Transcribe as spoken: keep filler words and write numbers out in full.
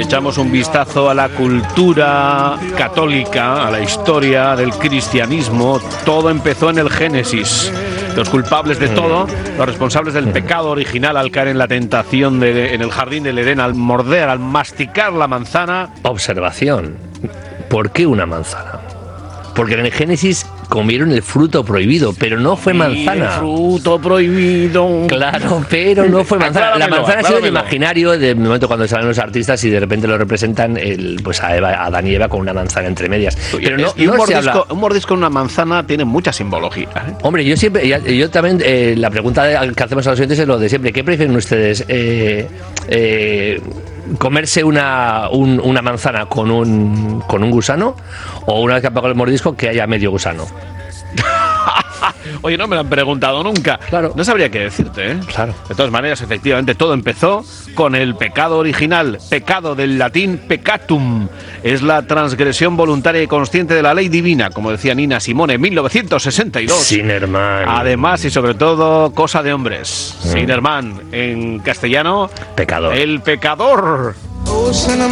echamos un vistazo a la cultura católica, a la historia del cristianismo, todo empezó en el Génesis. Los culpables de todo, los responsables del pecado original al caer en la tentación de, en el jardín del Edén, al morder, al masticar la manzana. Observación. ¿Por qué una manzana? Porque en el Génesis comieron el fruto prohibido, pero no fue manzana. El fruto prohibido. Claro, pero no fue manzana. La manzana ha sido el imaginario del momento cuando salen los artistas y de repente lo representan el, pues a, Eva, a Adán y Eva con una manzana entre medias. Pero no, y un, no mordisco, se habla... un mordisco en una manzana tiene mucha simbología, ¿eh? Hombre, yo siempre, yo, yo también, eh, la pregunta que hacemos a los oyentes es lo de siempre. ¿Qué prefieren ustedes? Eh, eh, ¿Comerse una, un, una manzana con un, con un gusano o una vez que ha pagado el mordisco que haya medio gusano? Oye, no me lo han preguntado nunca. Claro. No sabría qué decirte, ¿eh? Claro. De todas maneras, efectivamente, todo empezó con el pecado original. Pecado, del latín peccatum. Es la transgresión voluntaria y consciente de la ley divina, como decía Nina Simone en mil novecientos sesenta y dos. Sinerman. Además, y sobre todo, cosa de hombres. Mm. Sinerman, en castellano, pecador. El pecador.